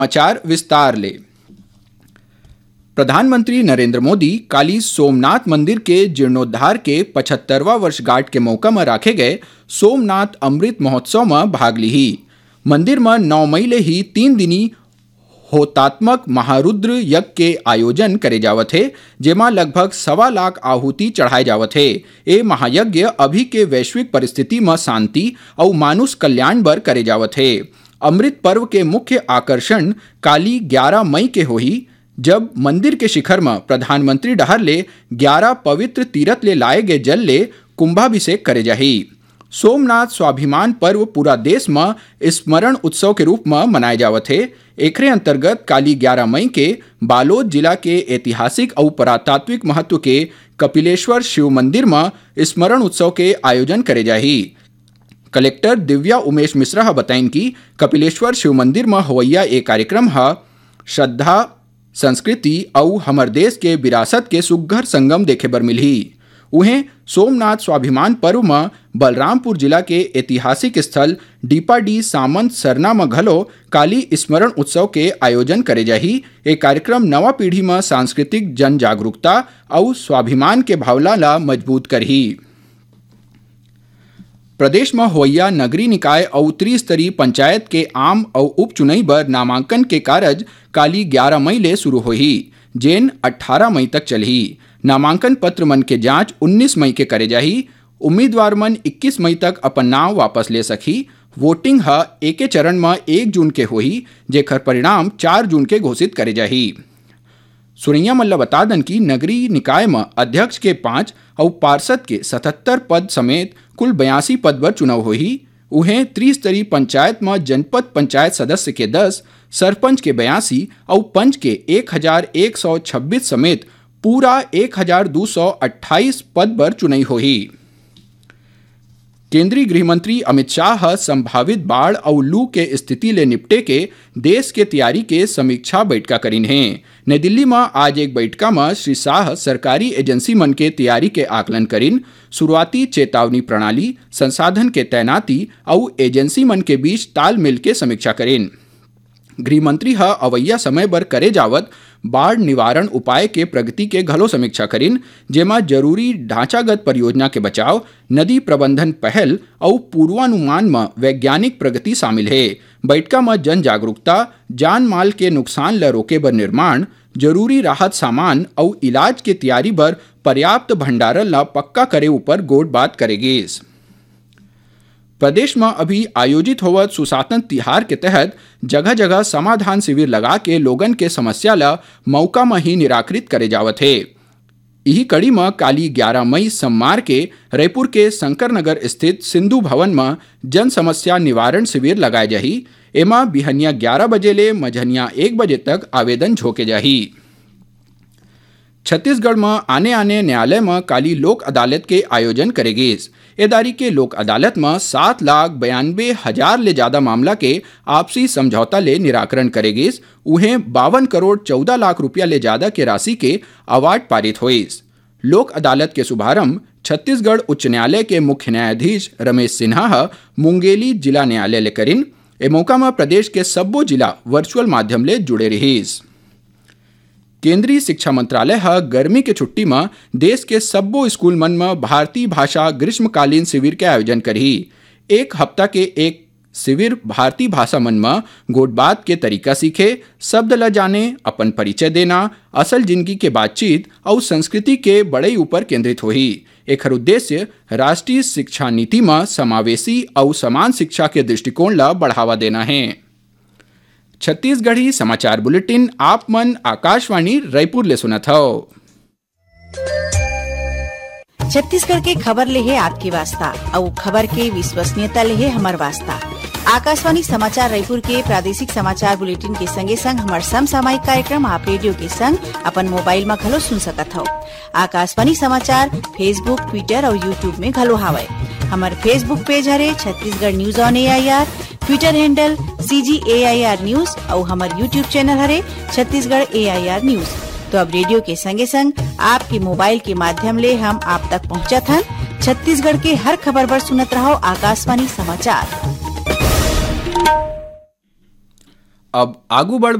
समाचार विस्तार ले। प्रधानमंत्री नरेंद्र मोदी काली सोमनाथ मंदिर के जीर्णोद्धार के 75वां वर्षगांठ के मौका में राखे गए सोमनाथ अमृत महोत्सव में भाग ली। मंदिर में 9 मई ले ही 3 दिनी होतात्मक महारुद्र यज्ञ के आयोजन करे जावत है, जेमा लगभग 1.25 लाख आहुति चढ़ाए जावत है। ये महायज्ञ अभी के वैश्विक परिस्थिति में शांति और मानुष कल्याण बर करे जावत है। अमृत पर्व के मुख्य आकर्षण काली 11 मई के होही, जब मंदिर के शिखर में प्रधानमंत्री डहर ले 11 पवित्र तीर्थ ले लाए गए जल ले कुंभाभिषेक करे जाही। सोमनाथ स्वाभिमान पर्व पूरा देश में स्मरण उत्सव के रूप में मनाए जावत है। एकरे अंतर्गत काली 11 मई के बालोद जिला के ऐतिहासिक और पुरातात्विक महत्व के कपिलेश्वर शिव मंदिर में स्मरण उत्सव के आयोजन करे जाही। कलेक्टर दिव्या उमेश मिश्रा बताइन कि कपिलेश्वर शिव मंदिर में होवैया एक कार्यक्रम है श्रद्धा, संस्कृति और हमर देश के विरासत के सुघर संगम देखे बर मिलही। उहें सोमनाथ स्वाभिमान पर्व में बलरामपुर जिला के ऐतिहासिक स्थल डीपाडी सामंत सरना में घलो काली स्मरण उत्सव के आयोजन करे जाही। एक कार्यक्रम नवा पीढ़ी में सांस्कृतिक जन जागरूकता और स्वाभिमान के भावना ला मजबूत करही। प्रदेश में होइया नगरीय निकाय और त्रिस्तरीय पंचायत के आम और उपचुनाव बर नामांकन के कार्य काली 11 मई ले शुरू होही, जेन 18 मई तक चलही। नामांकन पत्र मन के जांच 19 मई के करे जाही। उम्मीदवार मन 21 मई तक अपन नाम वापस ले सकी। वोटिंग ह एके चरण में 1 जून के होही, जेकर परिणाम 4 जून के घोषित करे जाही। सुरैया मल्ला बता दन कि नगरीय निकाय में अध्यक्ष के 5 और पार्षद के 77 पद समेत कुल 82 पद पर चुनाव होही। उहें त्रिस्तरीय पंचायत में जनपद पंचायत सदस्य के 10, सरपंच के 82 और पंच के 1126 समेत पूरा 1228 पद पर चुनाई होही। केंद्रीय गृह मंत्री अमित शाह संभावित बाढ़ और लू के स्थिति ले निपटे के देश के तैयारी के समीक्षा बैठका करीन है। नई दिल्ली में आज एक बैठका में श्री शाह सरकारी एजेंसी मन के तैयारी के आकलन करीन, शुरुआती चेतावनी प्रणाली, संसाधन के तैनाती और एजेंसी मन के बीच तालमेल के समीक्षा करीन। गृह मंत्री अवैया समय बर करे जावत बाढ़ निवारण उपाय के प्रगति के घलो समीक्षा करीन, जेमा जरूरी ढांचागत परियोजना के बचाव, नदी प्रबंधन पहल और पूर्वानुमान में वैज्ञानिक प्रगति शामिल है। बैठका में जन जागरूकता, जान माल के नुकसान ल रोके बर निर्माण, जरूरी राहत सामान और इलाज के तैयारी बर पर्याप्त भंडारण ला पक्का करे ऊपर गोट बात करेगी। प्रदेश में अभी आयोजित होवत सुशासन तिहार के तहत जगह जगह समाधान शिविर लगा के लोगन के समस्या ला मौका में ही निराकृत करे जावत है। यही कड़ी में काली 11 मई सोमवार के रायपुर के शंकर नगर स्थित सिंधु भवन में जन समस्या निवारण शिविर लगाए जाही। एमा बिहनिया 11 बजे ले मझनिया 1 बजे तक आवेदन झोके जाही। छत्तीसगढ़ में आने न्यायालय में काली लोक अदालत के आयोजन करेगी। एदारी के लोक अदालत में 7,92,000 ले ज्यादा मामला के आपसी समझौता ले निराकरण करेगी। उहें 52 करोड़ 14 लाख रुपया ले ज्यादा के राशि के अवार्ड पारित हुई। लोक अदालत के शुभारंभ छत्तीसगढ़ उच्च न्यायालय के मुख्य न्यायाधीश रमेश सिन्हा मुंगेली जिला न्यायालय ले करीन। ए मौका में प्रदेश के सब्बो जिला वर्चुअल माध्यम ले जुड़े रहीस। केंद्रीय शिक्षा मंत्रालय गर्मी के छुट्टी में देश के सब्बो स्कूल मन में भारतीय भाषा ग्रीष्मकालीन शिविर के आयोजन करही। 1 हफ्ता के एक शिविर भारतीय भाषा मन में गोट बात के तरीका सीखे, शब्द ल जाने, अपन परिचय देना, असल जिंदगी के बातचीत और संस्कृति के बड़े ऊपर केंद्रित होही। एक उद्देश्य राष्ट्रीय शिक्षा नीति में समावेशी और समान शिक्षा के दृष्टिकोण ला बढ़ावा देना है। छत्तीसगढ़ी समाचार बुलेटिन आप मन आकाशवाणी रायपुर ले सुनत हो। छत्तीसगढ़ के खबर ले है आपकी वास्ता और खबर के विश्वसनीयता ले है हमार वास्ता। आकाशवाणी समाचार रायपुर के प्रादेशिक समाचार बुलेटिन के संगे संग हमार समसामयिक कार्यक्रम आप रेडियो के संग अपन मोबाइल में घलो सुन सकत हो। आकाशवाणी समाचार फेसबुक, ट्विटर और यूट्यूब में घलो हावय। हमार फेसबुक पेज हरे Chhattisgarh news on AIR, Twitter handle CGAIR news और हमार यूट्यूब चैनल हरे छत्तीसगढ़ AIR न्यूज। तो अब रेडियो के संगे संग आपके मोबाइल के माध्यम ले हम आप तक पहुंचत हन। छत्तीसगढ़ के हर खबर पर सुनत रहो आकाशवाणी समाचार। अब आगू बढ़